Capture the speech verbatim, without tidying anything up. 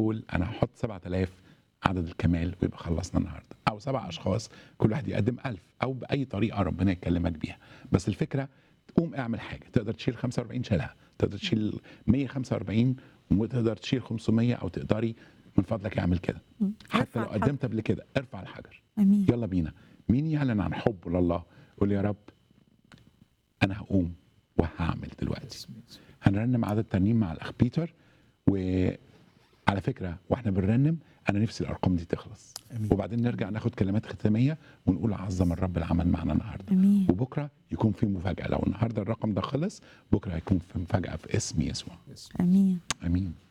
تقول انا هحط سبعة آلاف عدد الكمال ويبقى خلصنا النهارده، او سبع اشخاص كل واحد يقدم ألف، او باي طريقه ربنا يكلمك بيها. بس الفكره تقوم اعمل حاجه. تقدر تشيل خمسة وأربعين شيلها، تقدر تشيل مية وخمسة وأربعين، وتقدر تشيل خمسمية، او تقدري من فضلك اعمل كده. مم. حتى ارفع لو الحجر. قدمت قبل كده ارفع الحجر. امين. يلا بينا. مين يعلن عن حبه لله؟ قول يا رب انا هقوم وهعمل دلوقتي. هنرنم عدد ترنيم مع الاخ بيتر. وعلى فكره واحنا بنرنم انا نفسي الارقام دي تخلص، أمين. وبعدين نرجع ناخد كلمات ختاميه ونقول عظم الرب العمل معنا النهارده. امين. وبكره يكون في مفاجاه. لو النهارده الرقم ده خلص، بكره هيكون في مفاجاه في اسم يسوع. امين. امين.